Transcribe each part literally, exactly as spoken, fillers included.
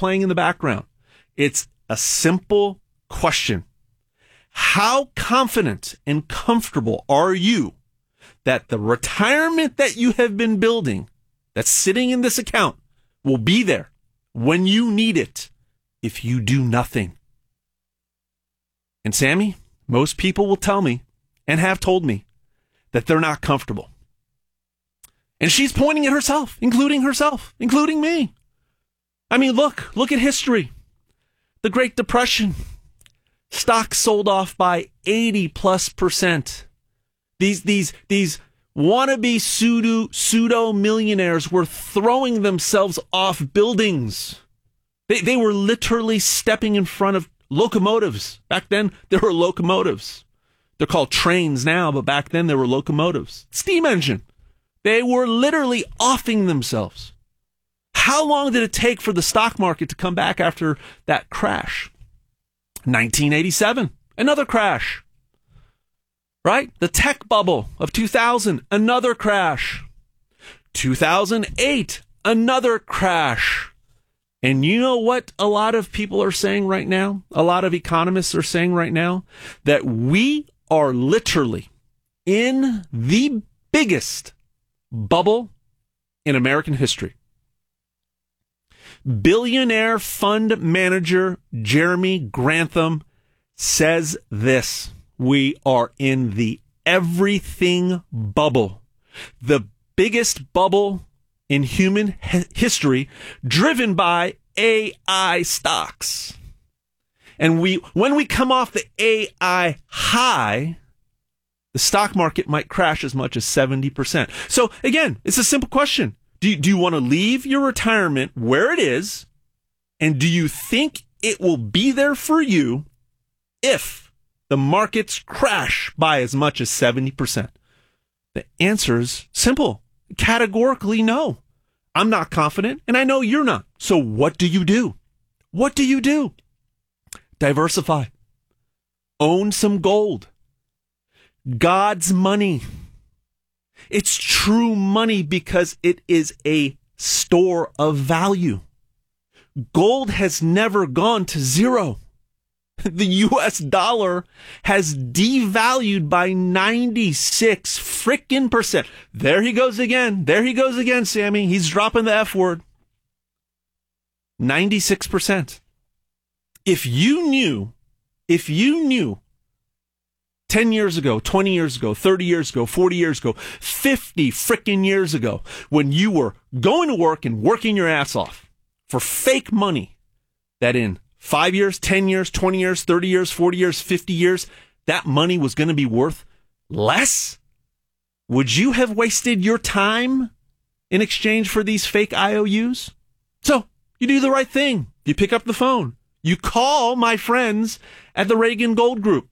playing in the background. It's a simple question. How confident and comfortable are you that the retirement that you have been building, that's sitting in this account, will be there when you need it if you do nothing? And Sammy, most people will tell me, and have told me, that they're not comfortable. And she's pointing at herself, including herself, including me. I mean, look, look at history. The Great Depression. Stocks sold off by eighty plus percent. These, these, these wannabe pseudo, pseudo millionaires were throwing themselves off buildings. They, they were literally stepping in front of locomotives. Back then, there were locomotives. They're called trains now, but back then there were locomotives. Steam engine. They were literally offing themselves. How long did it take for the stock market to come back after that crash? nineteen eighty-seven, another crash. Right? The tech bubble of two thousand, another crash. two thousand eight, another crash. And you know what a lot of people are saying right now? A lot of economists are saying right now that we are literally in the biggest bubble in American history. Billionaire fund manager Jeremy Grantham says this: we are in the everything bubble, the biggest bubble in human he- history, driven by A I stocks. And we, when we come off the A I high, the stock market might crash as much as seventy percent. So again, it's a simple question. Do you, do you want to leave your retirement where it is? And do you think it will be there for you if the markets crash by as much as seventy percent? The answer is simple. Categorically no. I'm not confident, and I know you're not. So what do you do? What do you do? Diversify. Own some gold. God's money. It's true money because it is a store of value. Gold has never gone to zero. The U S dollar has devalued by ninety-six frickin' percent. There he goes again. There he goes again, Sammy. He's dropping the F word. ninety-six percent. If you knew, if you knew ten years ago, twenty years ago, thirty years ago, forty years ago, fifty frickin' years ago, when you were going to work and working your ass off for fake money, that in five years, ten years, twenty years, thirty years, forty years, fifty years, that money was going to be worth less? Would you have wasted your time in exchange for these fake I O Us? So you do the right thing. You pick up the phone. You call my friends at the Reagan Gold Group.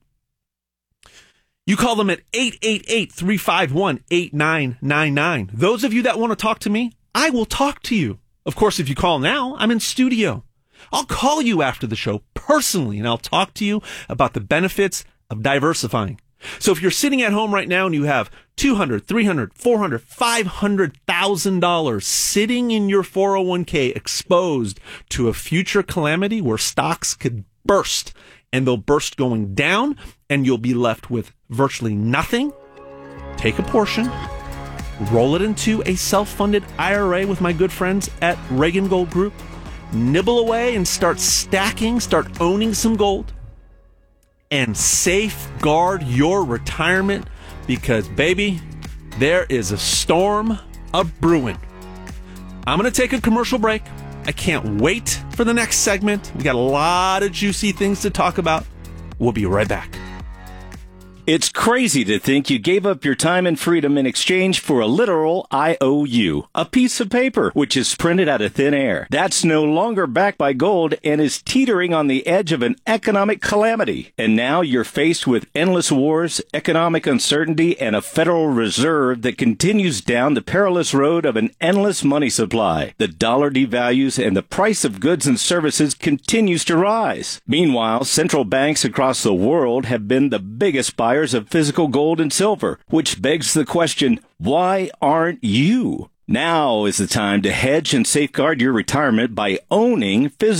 You call them at eight eight eight, three five one, eight nine nine nine. Those of you that want to talk to me, I will talk to you. Of course, if you call now, I'm in studio. I'll call you after the show personally, and I'll talk to you about the benefits of diversifying. So if you're sitting at home right now and you have two hundred thousand dollars, three hundred thousand dollars, four hundred thousand dollars, five hundred thousand dollars sitting in your four oh one k exposed to a future calamity where stocks could burst, and they'll burst going down, and you'll be left with virtually nothing, take a portion, roll it into a self-funded I R A with my good friends at Reagan Gold Group, nibble away and start stacking, start owning some gold, and safeguard your retirement, because, baby, there is a storm of brewing. I'm going to take a commercial break. I can't wait for the next segment. We got a lot of juicy things to talk about. We'll be right back. It's crazy to think you gave up your time and freedom in exchange for a literal I O U, a piece of paper which is printed out of thin air. That's no longer backed by gold and is teetering on the edge of an economic calamity. And now you're faced with endless wars, economic uncertainty, and a Federal Reserve that continues down the perilous road of an endless money supply. The dollar devalues and the price of goods and services continues to rise. Meanwhile, central banks across the world have been the biggest buyers of physical gold and silver, which begs the question, why aren't you? Now is the time to hedge and safeguard your retirement by owning physical